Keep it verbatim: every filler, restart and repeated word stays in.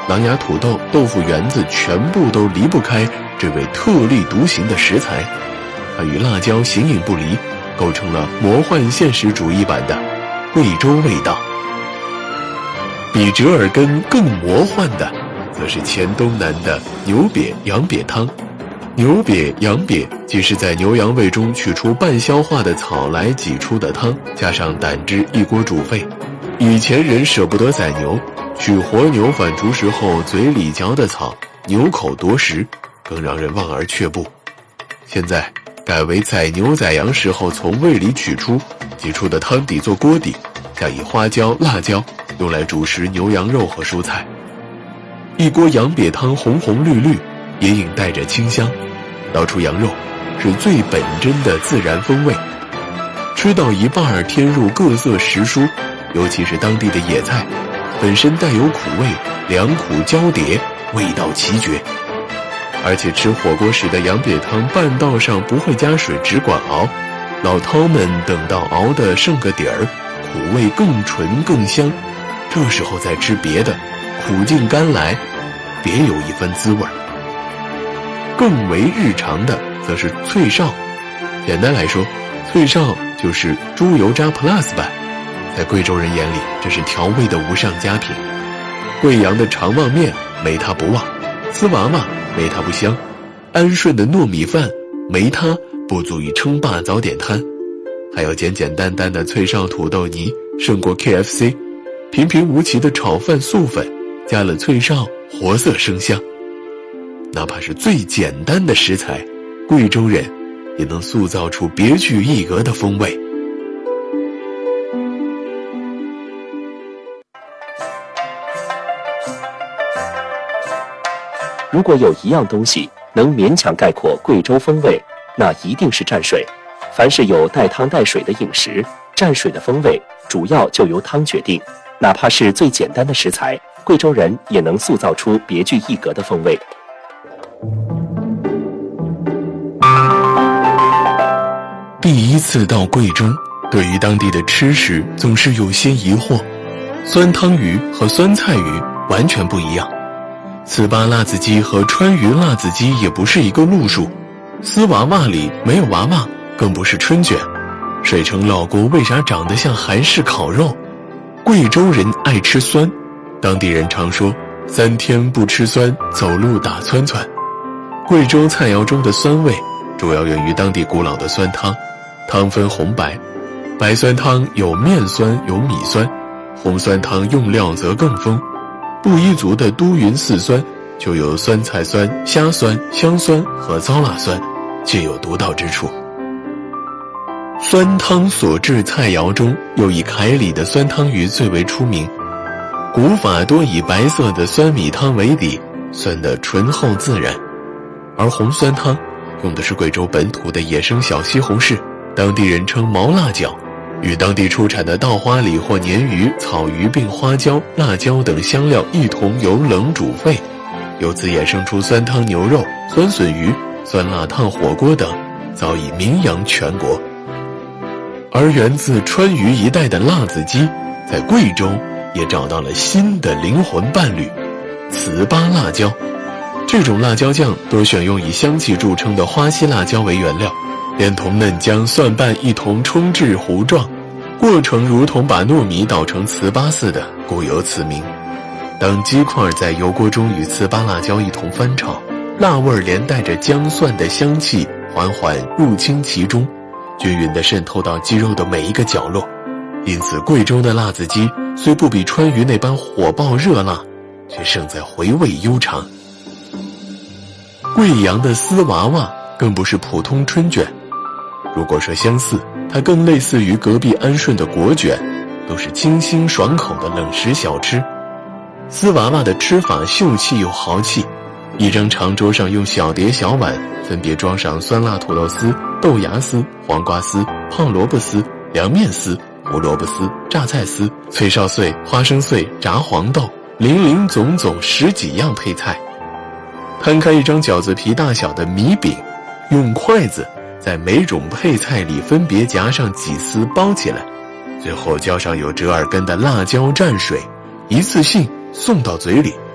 狼牙土豆、豆腐圆子全部都离不开这位特立独行的食材，它与辣椒形影不离，构成了魔幻现实主义版的贵州味道。比折耳根更魔幻的，则是黔东南的牛瘪羊瘪汤。牛瘪羊瘪即是在牛羊胃中取出半消化的草来挤出的汤，加上胆汁一锅煮沸。以前人舍不得宰牛，取活牛反刍时候嘴里嚼的草，牛口夺食，更让人望而却步。现在改为宰牛宰羊时候从胃里取出，挤出的汤底做锅底，加以花椒、辣椒，用来煮食牛羊肉和蔬菜。一锅羊瘪汤红红绿绿，隐隐带着清香，捞出羊肉，是最本真的自然风味。吃到一半添入各色食蔬，尤其是当地的野菜，本身带有苦味，两苦交叠，味道奇绝。而且吃火锅时的羊瘪汤半道上不会加水，只管熬，老饕们等到熬的剩个底儿，苦味更纯更香，这时候再吃别的，苦尽甘来，别有一番滋味。更为日常的则是脆哨，简单来说，脆哨就是猪油渣 plus 版，在贵州人眼里，这是调味的无上佳品。贵阳的长旺面没它不旺，丝娃娃没它不香，安顺的糯米饭没它不足以称霸早点摊，还有简简单单的脆哨土豆泥胜过 K F C， 平平无奇的炒饭素粉加了脆哨，活色生香。哪怕是最简单的食材，贵州人也能塑造出别具一格的风味。 如果有一样东西能勉强概括贵州风味，那一定是蘸水。凡是有带汤带水的饮食，蘸水的风味主要就由汤决定。哪怕是最简单的食材，贵州人也能塑造出别具一格的风味。 第一次到贵州，对于当地的吃食总是有些疑惑。酸汤鱼和酸菜鱼完全不一样，糍粑辣子鸡和川渝辣子鸡也不是一个路数，丝娃娃里没有娃娃，更不是春卷。水城老锅为啥长得像韩式烤肉？贵州人爱吃酸，当地人常说三天不吃酸，走路打窜窜。贵州菜肴中的酸味主要源于当地古老的酸汤，汤分红白，白酸汤有面酸有米酸，红酸汤用料则更丰。布依族的都匀四酸就有酸菜酸、虾酸、香酸和糟辣酸，皆有独到之处。酸汤所制菜肴中，又以凯里的酸汤鱼最为出名。古法多以白色的酸米汤为底，酸得醇厚自然。而红酸汤用的是贵州本土的野生小西红柿，当地人称毛辣椒，与当地出产的稻花里或鲶鱼、草鱼并花椒、辣椒等香料一同由冷煮沸，由此衍生出酸汤牛肉、酸笋鱼、酸辣烫火锅等，早已名扬全国。而源自川渝一带的辣子鸡，在贵州也找到了新的灵魂伴侣——糍粑辣椒。这种辣椒酱多选用以香气著称的花溪辣椒为原料，连同嫩姜、蒜瓣一同冲制糊状，过程如同把糯米捣成糍粑似的，故有此名。当鸡块在油锅中与糍粑辣椒一同翻炒，辣味连带着姜蒜的香气缓缓入侵其中，均匀地渗透到鸡肉的每一个角落。因此贵州的辣子鸡虽不比川渝那般火爆热辣，却胜在回味悠长。贵阳的丝娃娃更不是普通春卷，如果说相似，它更类似于隔壁安顺的果卷，都是清新爽口的冷食小吃。丝娃娃的吃法秀气又豪气，一张长桌上用小碟小碗分别装上酸辣土豆丝、豆芽丝、黄瓜丝、胖萝卜丝、凉面丝、胡萝卜丝、榨菜丝、脆哨碎、花生碎、炸黄豆，林林总总十几样配菜。摊开一张饺子皮大小的米饼，用筷子在每种配菜里分别夹上几丝包起来，最后浇上有折耳根的辣椒蘸水，一次性送到嘴里，